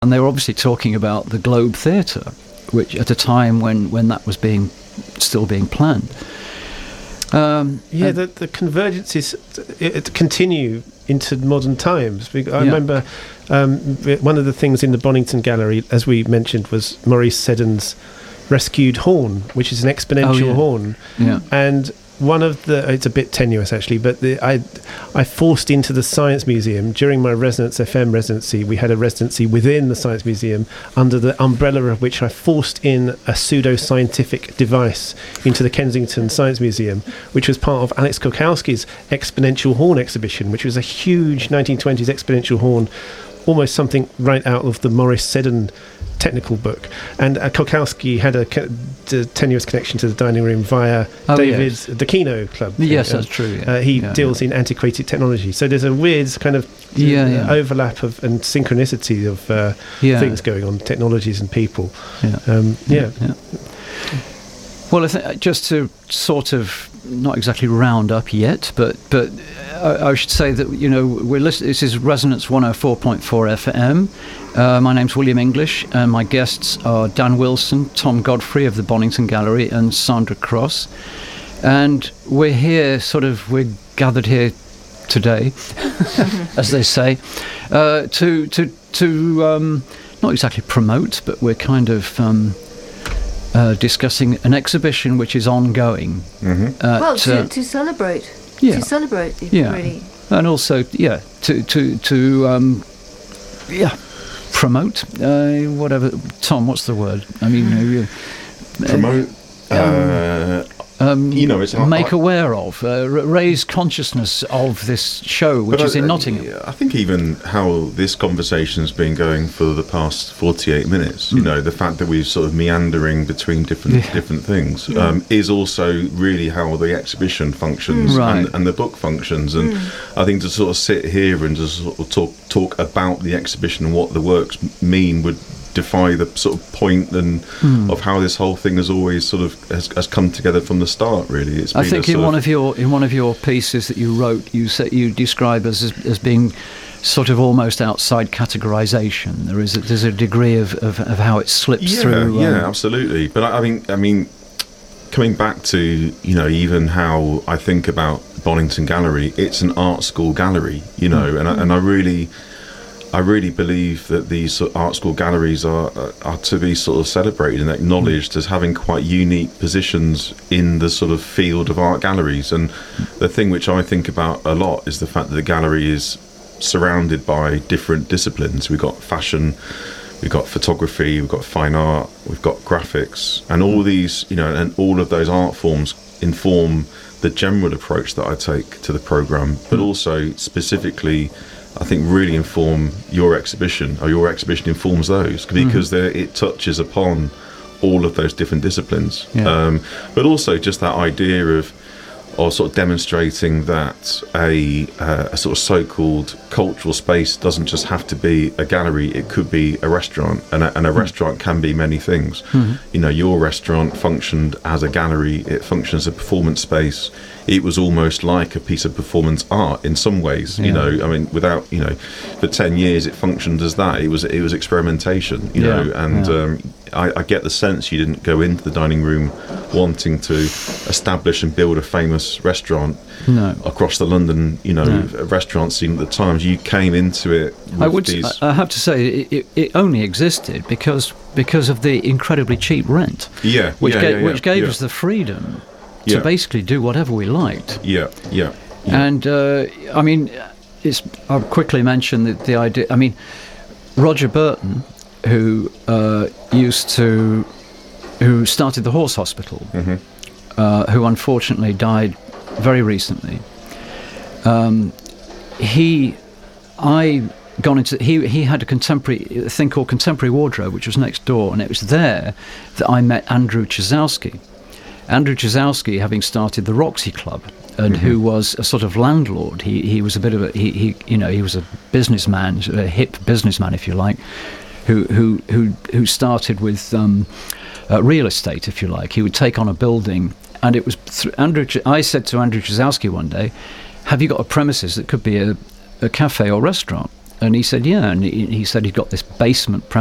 And they were obviously talking about the Globe Theatre, which at a time when that was still being planned. The convergences it continue into modern times. I remember one of the things in the Bonington Gallery, as we mentioned, was Maurice Seddon's Rescued Horn, which is an exponential horn. Yeah. And one of it's a bit tenuous actually, but I forced into the Science Museum during my Resonance FM residency. We had a residency within the Science Museum under the umbrella of which I forced in a pseudo-scientific device into the Kensington Science Museum, which was part of Alex Kokowski's Exponential Horn exhibition, which was a huge 1920s exponential horn, almost something right out of the Maurice Seddon technical book. And Kokowski had a tenuous connection to the dining room via David's the Kino Club. Yes, that's true. He deals in antiquated technology. So there's a weird kind of overlap and synchronicity of things going on, technologies and people. Well, I think just to sort of not exactly round up yet, but I should say that we're listening. This is Resonance 104.4 FM. My name's William English, and my guests are Dan Wilson, Tom Godfrey of the Bonington Gallery, and Sandra Cross. And we're gathered here today, as they say, to not exactly promote, but we're kind of discussing an exhibition which is ongoing. To celebrate. Yeah. To celebrate, really. And also, to promote, whatever. Tom, what's the word? I mean, promote. It's make aware of, raise consciousness of this show, which is in Nottingham. I think even how this conversation's been going for the past 48 minutes, the fact that we're sort of meandering between different things, is also really how the exhibition functions and the book functions. And I think to sort of sit here and just sort of talk about the exhibition and what the works mean would defy the sort of point and of how this whole thing has always sort of has come together from the start. Really, I think in one of your pieces that you wrote, you describe us as being sort of almost outside categorization. There's a degree of how it slips through. Yeah, absolutely. But I mean, coming back to even how I think about Bonington Gallery, it's an art school gallery, and I really believe that these sort of art school galleries are to be sort of celebrated and acknowledged as having quite unique positions in the sort of field of art galleries. And the thing which I think about a lot is the fact that the gallery is surrounded by different disciplines. We've got fashion, we've got photography, we've got fine art, we've got graphics, and all these, and all of those art forms inform the general approach that I take to the programme, but also specifically I think really inform your exhibition, or your exhibition informs those, because it touches upon all of those different disciplines. But also just that idea of sort of demonstrating that a sort of so-called cultural space doesn't just have to be a gallery, it could be a restaurant, and a restaurant can be many things. Your restaurant functioned as a gallery, it functions as a performance space. It was almost like a piece of performance art in some ways. I mean, without for 10 years it functioned as that. It was experimentation, I get the sense you didn't go into the dining room wanting to establish and build a famous restaurant across the London, restaurant scene at the time. You came into it with I have to say it only existed because of the incredibly cheap rent, which gave us the freedom to basically do whatever we liked. And I mean, I'll quickly mention the idea. I mean, Roger Burton, who started the Horse Hospital, who unfortunately died very recently. He had a thing called Contemporary Wardrobe, which was next door, and it was there that I met Andrew Chizowski. Andrew Chizowski, having started the Roxy Club, and who was a sort of landlord. He was a bit of he was a businessman, a hip businessman, if you like, who started with real estate, if you like. He would take on a building, and it was I said to Andrew Chizowski one day, "Have you got a premises that could be a cafe or restaurant?" And he said, yeah. And he said he'd got this basement